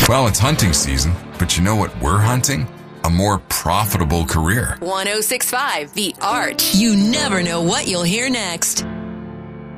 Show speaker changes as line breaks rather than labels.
Well, it's hunting season, but you know what we're hunting? A more profitable career.
1065 The Arch. You never know what you'll hear next.